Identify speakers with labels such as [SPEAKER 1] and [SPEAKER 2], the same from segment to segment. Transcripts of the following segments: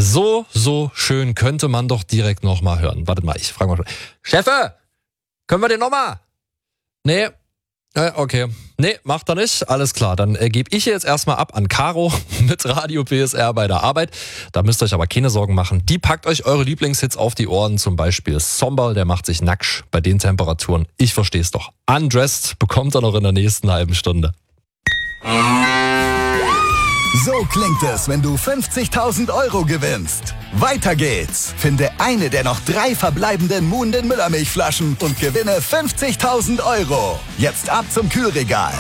[SPEAKER 1] So schön könnte man doch direkt nochmal hören. Wartet mal, ich frage mal. Chefe, können wir den nochmal? Nee. Okay. Nee, macht er nicht. Alles klar, dann gebe ich jetzt erstmal ab an Caro mit Radio PSR bei der Arbeit. Da müsst ihr euch aber keine Sorgen machen. Die packt euch eure Lieblingshits auf die Ohren. Zum Beispiel Somber, der macht sich nackt bei den Temperaturen. Ich versteh's doch. Undressed bekommt er noch in der nächsten halben Stunde.
[SPEAKER 2] So klingt es, wenn du 50.000 Euro gewinnst. Weiter geht's. Finde eine der noch 3 verbleibenden Muhnden Müllermilchflaschen und gewinne 50.000 Euro. Jetzt ab zum Kühlregal.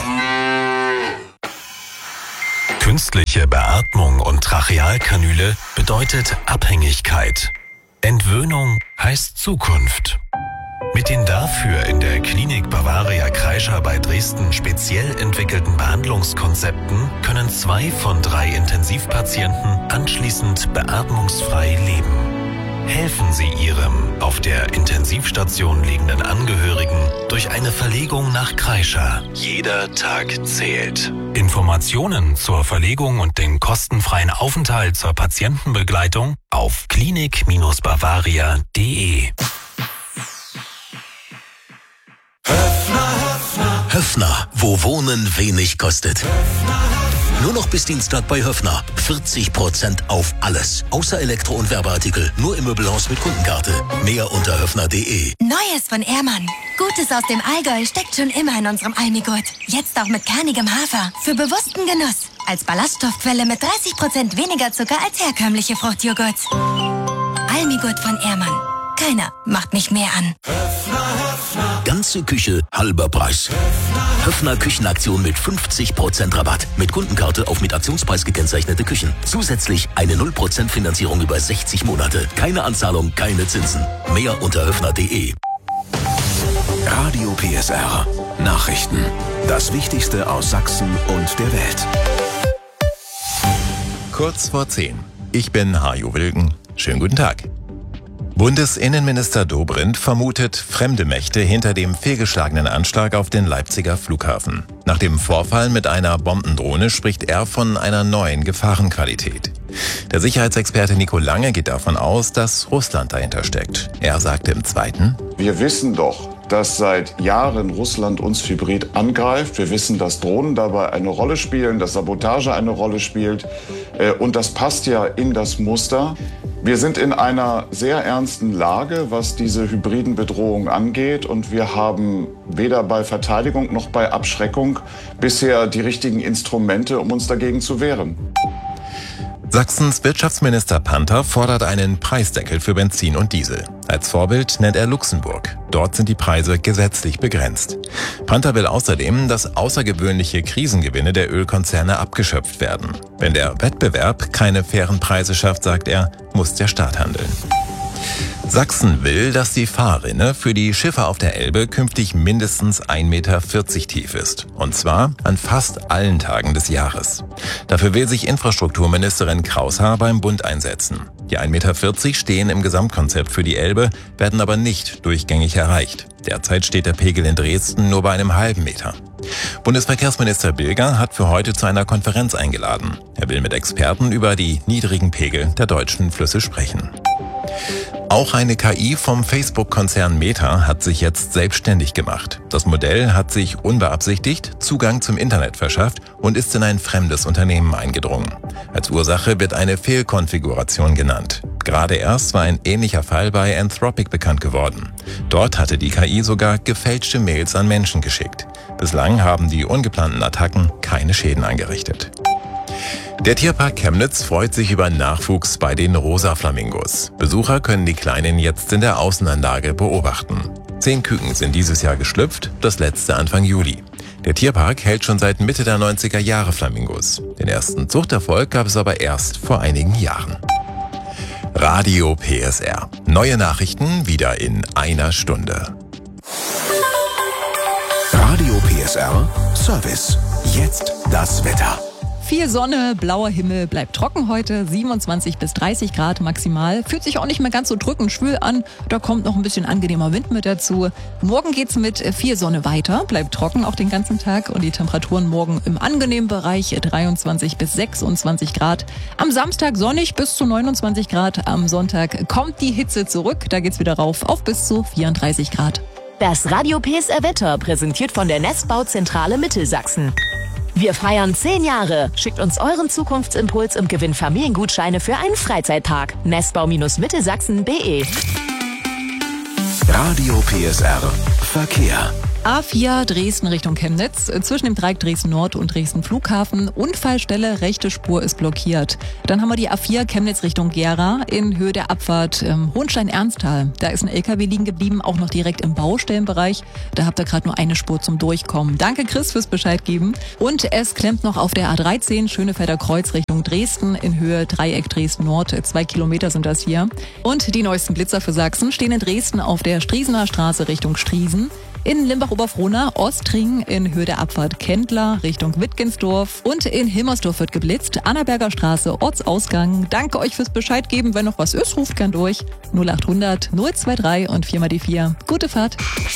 [SPEAKER 3] Künstliche Beatmung und Trachealkanüle bedeutet Abhängigkeit. Entwöhnung heißt Zukunft. Mit den dafür in der Klinik Bavaria Kreischer bei Dresden speziell entwickelten Behandlungskonzepten können 2 von 3 Intensivpatienten anschließend beatmungsfrei leben. Helfen Sie Ihrem auf der Intensivstation liegenden Angehörigen durch eine Verlegung nach Kreischer. Jeder Tag zählt. Informationen zur Verlegung und den kostenfreien Aufenthalt zur Patientenbegleitung auf klinik-bavaria.de.
[SPEAKER 4] Höffner, wo Wohnen wenig kostet. Nur noch bis Dienstag bei Höffner. 40% auf alles. Außer Elektro- und Werbeartikel. Nur im Möbelhaus mit Kundenkarte. Mehr unter höffner.de.
[SPEAKER 5] Neues von Ehrmann. Gutes aus dem Allgäu steckt schon immer in unserem Almigurt. Jetzt auch mit kernigem Hafer. Für bewussten Genuss. Als Ballaststoffquelle mit 30% weniger Zucker als herkömmliche Fruchtjoghurts. Almigurt von Ehrmann. Keiner macht mich mehr an.
[SPEAKER 4] Ganze Küche, halber Preis. Höffner Küchenaktion mit 50% Rabatt. Mit Kundenkarte auf mit Aktionspreis gekennzeichnete Küchen. Zusätzlich eine 0% Finanzierung über 60 Monate. Keine Anzahlung, keine Zinsen. Mehr unter höffner.de.
[SPEAKER 6] Radio PSR. Nachrichten. Das Wichtigste aus Sachsen und der Welt.
[SPEAKER 7] Kurz vor 10. Ich bin Hajo Wilken. Schönen guten Tag. Bundesinnenminister Dobrindt vermutet fremde Mächte hinter dem fehlgeschlagenen Anschlag auf den Leipziger Flughafen. Nach dem Vorfall mit einer Bombendrohne spricht er von einer neuen Gefahrenqualität. Der Sicherheitsexperte Nico Lange geht davon aus, dass Russland dahinter steckt. Er sagte im Zweiten:
[SPEAKER 8] Wir wissen doch, dass seit Jahren Russland uns hybrid angreift. Wir wissen, dass Drohnen dabei eine Rolle spielen, dass Sabotage eine Rolle spielt. Und das passt ja in das Muster. Wir sind in einer sehr ernsten Lage, was diese hybriden Bedrohungen angeht. Und wir haben weder bei Verteidigung noch bei Abschreckung bisher die richtigen Instrumente, um uns dagegen zu wehren.
[SPEAKER 7] Sachsens Wirtschaftsminister Panther fordert einen Preisdeckel für Benzin und Diesel. Als Vorbild nennt er Luxemburg. Dort sind die Preise gesetzlich begrenzt. Panther will außerdem, dass außergewöhnliche Krisengewinne der Ölkonzerne abgeschöpft werden. Wenn der Wettbewerb keine fairen Preise schafft, sagt er, muss der Staat handeln. Sachsen will, dass die Fahrrinne für die Schiffe auf der Elbe künftig mindestens 1,40 Meter tief ist. Und zwar an fast allen Tagen des Jahres. Dafür will sich Infrastrukturministerin Kraushaar beim Bund einsetzen. Die 1,40 Meter stehen im Gesamtkonzept für die Elbe, werden aber nicht durchgängig erreicht. Derzeit steht der Pegel in Dresden nur bei einem halben Meter. Bundesverkehrsminister Bilger hat für heute zu einer Konferenz eingeladen. Er will mit Experten über die niedrigen Pegel der deutschen Flüsse sprechen. Auch eine KI vom Facebook-Konzern Meta hat sich jetzt selbstständig gemacht. Das Modell hat sich unbeabsichtigt Zugang zum Internet verschafft und ist in ein fremdes Unternehmen eingedrungen. Als Ursache wird eine Fehlkonfiguration genannt. Gerade erst war ein ähnlicher Fall bei Anthropic bekannt geworden. Dort hatte die KI sogar gefälschte Mails an Menschen geschickt. Bislang haben die ungeplanten Attacken keine Schäden angerichtet. Der Tierpark Chemnitz freut sich über Nachwuchs bei den Rosa-Flamingos. Besucher können die Kleinen jetzt in der Außenanlage beobachten. 10 Küken sind dieses Jahr geschlüpft, das letzte Anfang Juli. Der Tierpark hält schon seit Mitte der 90er Jahre Flamingos. Den ersten Zuchterfolg gab es aber erst vor einigen Jahren. Radio PSR. Neue Nachrichten wieder in einer Stunde.
[SPEAKER 6] Radio PSR Service. Jetzt das Wetter.
[SPEAKER 9] Viel Sonne, blauer Himmel, bleibt trocken heute, 27 bis 30 Grad maximal. Fühlt sich auch nicht mehr ganz so drückend schwül an, da kommt noch ein bisschen angenehmer Wind mit dazu. Morgen geht's mit viel Sonne weiter, bleibt trocken auch den ganzen Tag und die Temperaturen morgen im angenehmen Bereich 23 bis 26 Grad. Am Samstag sonnig bis zu 29 Grad, am Sonntag kommt die Hitze zurück, da geht's wieder rauf auf bis zu 34 Grad.
[SPEAKER 10] Das Radio PSR Wetter präsentiert von der Nestbauzentrale Mittelsachsen. Wir feiern 10 Jahre. Schickt uns euren Zukunftsimpuls und gewinnt Familiengutscheine für einen Freizeittag. Nestbau-mittelsachsen.de.
[SPEAKER 6] Radio PSR Verkehr.
[SPEAKER 9] A4 Dresden Richtung Chemnitz, zwischen dem Dreieck Dresden Nord und Dresden Flughafen. Unfallstelle, rechte Spur ist blockiert. Dann haben wir die A4 Chemnitz Richtung Gera in Höhe der Abfahrt Hohenstein-Ernsthal. Da ist ein LKW liegen geblieben, auch noch direkt im Baustellenbereich. Da habt ihr gerade nur eine Spur zum Durchkommen. Danke Chris fürs Bescheid geben. Und es klemmt noch auf der A13 Schönefelder Kreuz Richtung Dresden in Höhe Dreieck Dresden Nord. 2 Kilometer sind das hier. Und die neuesten Blitzer für Sachsen stehen in Dresden auf der Striesener Straße Richtung Striesen. In Limbach-Oberfrohna, Ostring in Höhe der Abfahrt Kendler Richtung Wittgensdorf und in Hilmersdorf wird geblitzt. Annaberger Straße, Ortsausgang. Danke euch fürs Bescheid geben. Wenn noch was ist, ruft gern durch. 0800 023 und 4 mal die 4. Gute Fahrt.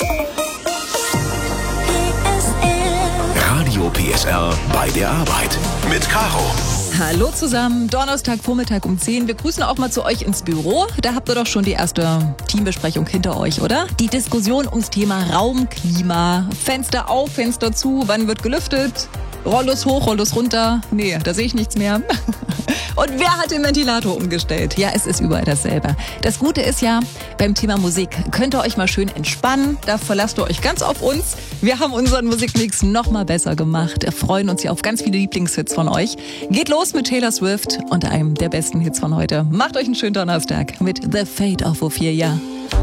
[SPEAKER 6] Radio PSR bei der Arbeit mit Caro.
[SPEAKER 9] Hallo zusammen, Donnerstagvormittag um 10. Wir grüßen auch mal zu euch ins Büro. Da habt ihr doch schon die erste Teambesprechung hinter euch, oder? Die Diskussion ums Thema Raumklima. Fenster auf, Fenster zu, wann wird gelüftet? Rollos hoch, Rollos runter. Nee, da sehe ich nichts mehr. Und wer hat den Ventilator umgestellt? Ja, es ist überall dasselbe. Das Gute ist ja, beim Thema Musik könnt ihr euch mal schön entspannen. Da verlasst ihr euch ganz auf uns. Wir haben unseren Musikmix noch mal besser gemacht. Wir freuen uns ja auf ganz viele Lieblingshits von euch. Geht los mit Taylor Swift und einem der besten Hits von heute. Macht euch einen schönen Donnerstag mit The Fate of Ophelia.